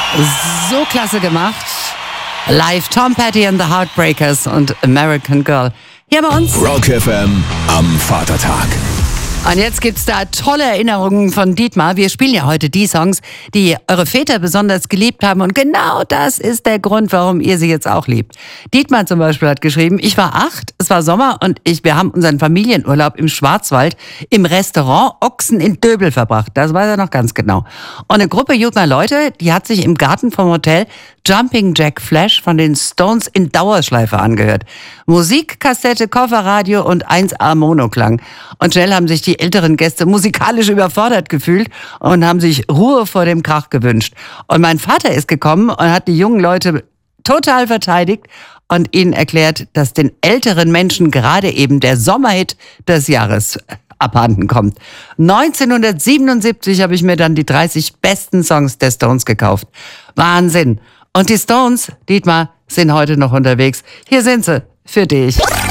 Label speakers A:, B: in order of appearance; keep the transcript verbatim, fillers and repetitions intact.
A: So klasse gemacht. Live Tom Petty and the Heartbreakers und American Girl. Hier bei uns.
B: Rock F M am Vatertag.
A: Und jetzt gibt's da tolle Erinnerungen von Dietmar. Wir spielen ja heute die Songs, die eure Väter besonders geliebt haben. Und genau das ist der Grund, warum ihr sie jetzt auch liebt. Dietmar zum Beispiel hat geschrieben, ich war acht, es war Sommer und ich, wir haben unseren Familienurlaub im Schwarzwald im Restaurant Ochsen in Döbel verbracht. Das weiß er noch ganz genau. Und eine Gruppe junger Leute, die hat sich im Garten vom Hotel Jumping Jack Flash von den Stones in Dauerschleife angehört. Musik, Kassette, Kofferradio und eins A Monoklang. Und schnell haben sich die älteren Gäste musikalisch überfordert gefühlt und haben sich Ruhe vor dem Krach gewünscht. Und mein Vater ist gekommen und hat die jungen Leute total verteidigt und ihnen erklärt, dass den älteren Menschen gerade eben der Sommerhit des Jahres abhanden kommt. neunzehnhundertsiebenundsiebzig habe ich mir dann die dreißig besten Songs der Stones gekauft. Wahnsinn! Und die Stones, Dietmar, sind heute noch unterwegs. Hier sind sie für dich.